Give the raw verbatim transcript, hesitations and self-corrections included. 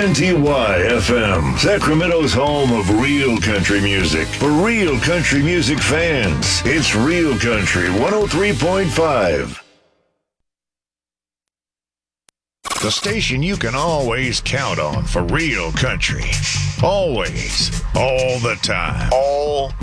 N T Y F M, Sacramento's home of real country music. For real country music fans, it's Real Country one oh three point five. The station you can always count on for real country. Always. All the time. All